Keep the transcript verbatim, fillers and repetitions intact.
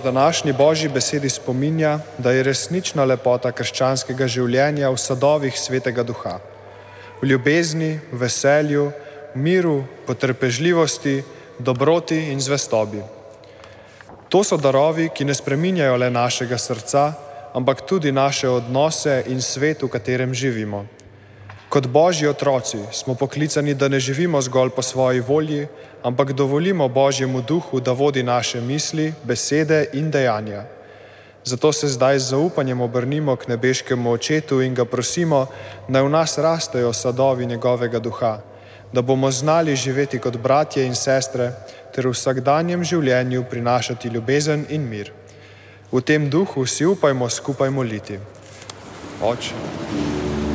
današnji Božji besedi spominja, da je resnična lepota krščanskega življenja v sadovih Svetega Duha. V ljubezni, veselju, miru, potrpežljivosti, dobroti in zvestobi. To so darovi, ki ne spreminjajo le našega srca, ampak tudi naše odnose in svet, v katerem živimo. Kot Božji otroci smo poklicani, da ne živimo zgolj po svoji volji, ampak dovolimo Božjemu duhu, da vodi naše misli, besede in dejanja. Zato se zdaj z zaupanjem obrnimo k nebeškemu Očetu in ga prosimo, naj v nas rastejo sadovi njegovega duha, da bomo znali živeti kot bratje in sestre ter v vsakdanjem življenju prinašati ljubezen in mir. V tem duhu si upajmo skupaj moliti. Oče.